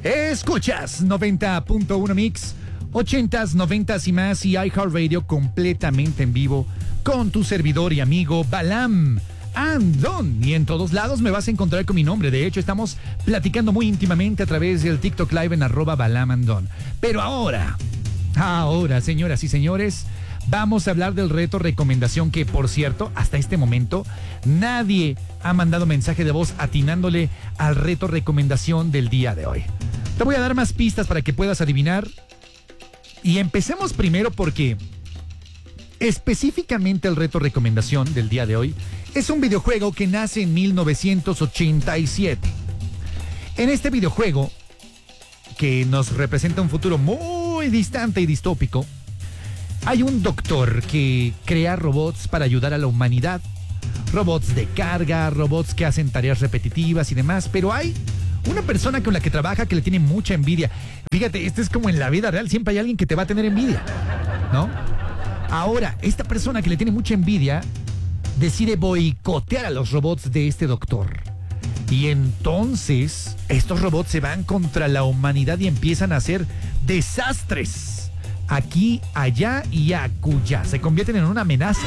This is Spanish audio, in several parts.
Escuchas 90.1 Mix, 80s, 90s y más, y iHeartRadio completamente en vivo con tu servidor y amigo Balam Andón. Y en todos lados me vas a encontrar con mi nombre. De hecho, estamos platicando muy íntimamente a través del TikTok Live en @BalamAndón. Pero ahora, señoras y señores, vamos a hablar del reto recomendación que, por cierto, hasta este momento nadie ha mandado mensaje de voz atinándole al reto recomendación del día de hoy. Te voy a dar más pistas para que puedas adivinar. Y empecemos primero porque específicamente el reto recomendación del día de hoy es un videojuego que nace en 1987. En este videojuego, que nos representa un futuro muy distante y distópico, hay un doctor que crea robots para ayudar a la humanidad. Robots de carga, robots que hacen tareas repetitivas y demás, pero hay una persona con la que trabaja que le tiene mucha envidia. Fíjate, esto es como en la vida real, siempre hay alguien que te va a tener envidia, ¿no? Ahora, esta persona que le tiene mucha envidia decide boicotear a los robots de este doctor. Y entonces, estos robots se van contra la humanidad y empiezan a hacer desastres. Aquí, allá y acullá. Se convierten en una amenaza.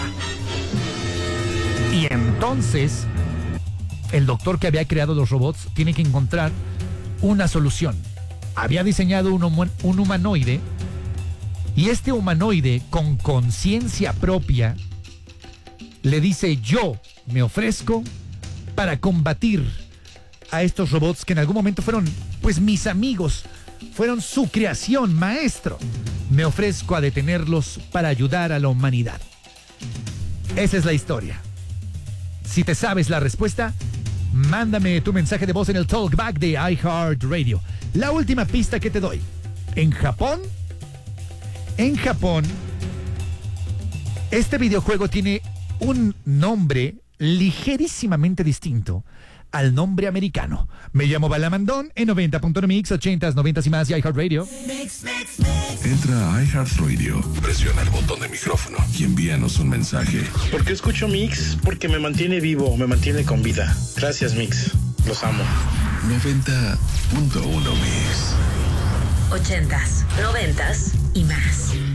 Y entonces, el doctor que había creado los robots tiene que encontrar una solución. Había diseñado un humanoide, y este humanoide con conciencia propia le dice: yo me ofrezco para combatir a estos robots que en algún momento fueron, pues, mis amigos, fueron su creación, maestro. Me ofrezco a detenerlos para ayudar a la humanidad. Esa es la historia. Si te sabes la respuesta, mándame tu mensaje de voz en el Talkback de iHeartRadio. La última pista que te doy. En Japón, este videojuego tiene un nombre ligerísimamente distinto al nombre americano. Me llamo Balam Andón en 90.1 Mix, 80s, 90s y más y iHeartRadio. Entra a iHeartRadio, presiona el botón de micrófono y envíanos un mensaje. ¿Por qué escucho Mix? Porque me mantiene vivo, me mantiene con vida. Gracias, Mix. Los amo. 90.1 Mix. 80s, 90s y más.